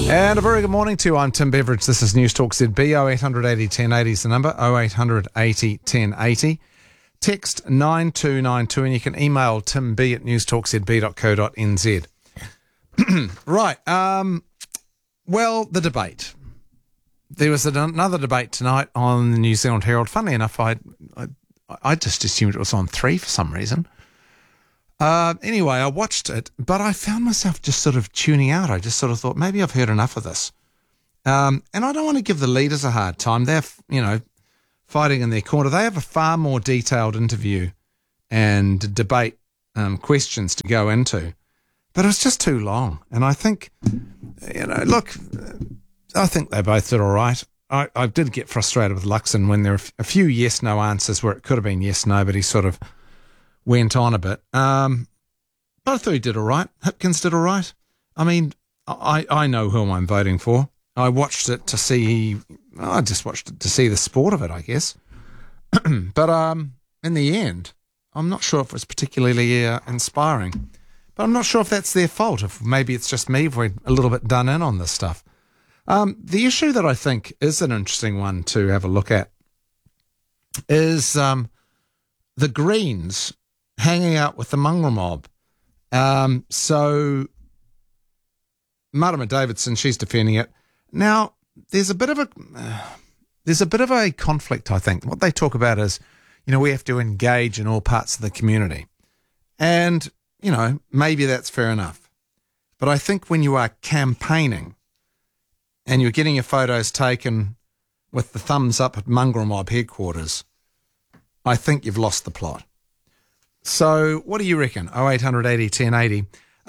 And a very good morning to you. I'm Tim Beveridge. This is News Talk ZB. 0800 80 1080 is the number. 0800 80 1080. Text 9292 and you can email timb@newstalkzb.co.nz. Right. Well, the debate. There was another debate tonight on the New Zealand Herald. Funnily enough, I just assumed it was on 3 for some reason. Anyway, I watched it, but I found myself just sort of tuning out. I just sort of thought, maybe I've heard enough of this. And I don't want to give the leaders a hard time. They're, fighting in their corner. They have a far more detailed interview and debate questions to go into. But it was just too long. And I think, look, I think they both did all right. I did get frustrated with Luxon when there were a few yes-no answers where it could have been yes-no, but he sort of went on a bit. But I thought he did all right. Hipkins did all right. I mean, I know who I'm voting for. I watched it to see... I just watched it to see the sport of it, I guess. But in the end, I'm not sure if it was particularly inspiring. But I'm not sure if that's their fault, if maybe it's just me, if we're a little bit done in on this stuff. The issue that I think is an interesting one to have a look at is the Greens hanging out with the mongrel mob. So Marama Davidson, she's defending it. Now, there's a bit of a conflict, I think. What they talk about is, we have to engage in all parts of the community. And, maybe that's fair enough. But I think when you are campaigning and you're getting your photos taken with the thumbs up at mongrel mob headquarters, I think you've lost the plot. So what do you reckon? 0800 80 1080.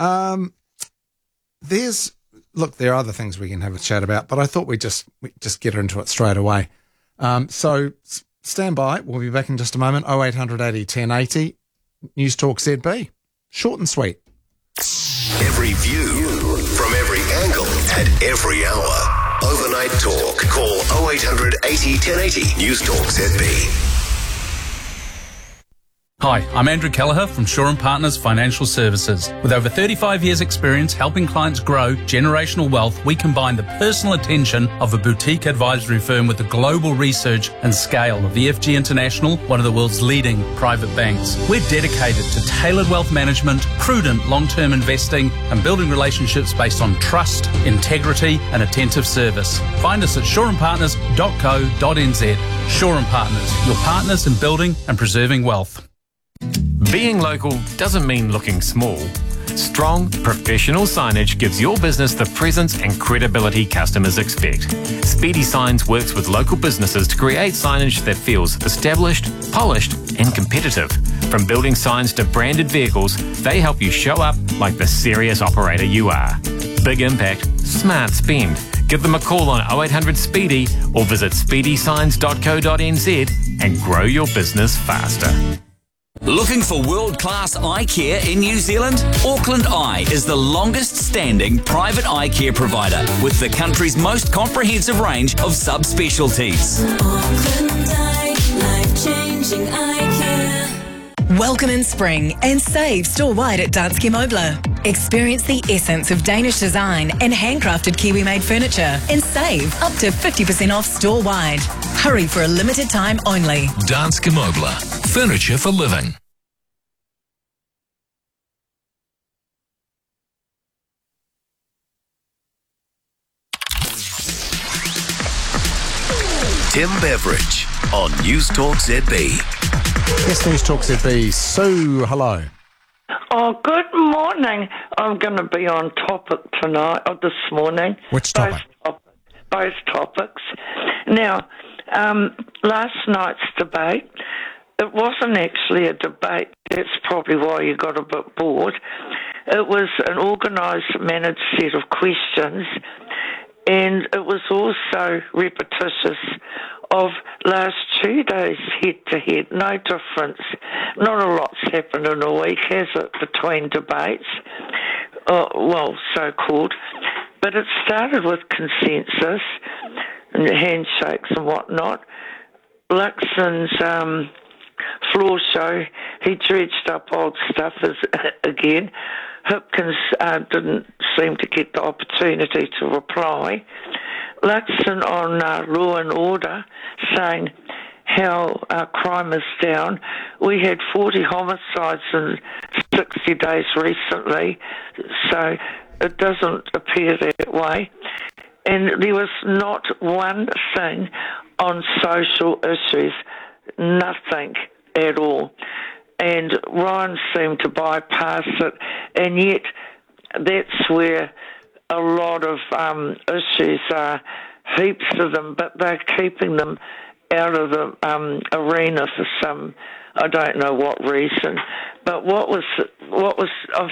There are other things we can have a chat about, but I thought we just get into it straight away. So stand by. We'll be back in just a moment. 0800 80 1080. News Talk ZB. Short and sweet. Every view from every angle at every hour. Overnight Talk. Call 0800 80 1080. News Talk ZB. Hi, I'm Andrew Kelleher from Shaw & Partners Financial Services. With over 35 years' experience helping clients grow generational wealth, we combine the personal attention of a boutique advisory firm with the global research and scale of EFG International, one of the world's leading private banks. We're dedicated to tailored wealth management, prudent long-term investing, and building relationships based on trust, integrity, and attentive service. Find us at shawandpartners.co.nz. Shaw & Partners, your partners in building and preserving wealth. Being local doesn't mean looking small. Strong, professional signage gives your business the presence and credibility customers expect. Speedy Signs works with local businesses to create signage that feels established, polished, and competitive. From building signs to branded vehicles, they help you show up like the serious operator you are. Big impact, smart spend. Give them a call on 0800 Speedy or visit speedysigns.co.nz and grow your business faster. Looking for world-class eye care in New Zealand? Auckland Eye is the longest-standing private eye care provider with the country's most comprehensive range of subspecialties. Auckland Eye, life-changing eye care. Welcome in spring and save store-wide at Danske Møbler. Experience the essence of Danish design and handcrafted Kiwi-made furniture and save up to 50% off store-wide. Hurry for a limited time only. Danske Møbler. Furniture for living. Tim Beveridge on News Talk ZB. Yes, News Talk ZB. Sue, hello. Oh, good morning. I'm going to be on topic tonight, or this morning. Which topic? Both topics. Now, last night's debate, it wasn't actually a debate. That's probably why you got a bit bored. It was an organised, managed set of questions, and it was also repetitious of last Tuesday's head-to-head. No difference. Not a lot's happened in a week, has it, between debates? So-called. But it started with consensus and handshakes and whatnot. Luxon's floor show, he dredged up old stuff again. Hipkins didn't seem to get the opportunity to reply. Luxon on Law and Order saying how crime is down. We had 40 homicides in 60 days recently, so it doesn't appear that way. And there was not one thing on social issues, nothing at all. And Ryan seemed to bypass it, and yet that's where a lot of issues are, heaps of them, but they're keeping them out of the arena for some, I don't know what reason. But what was I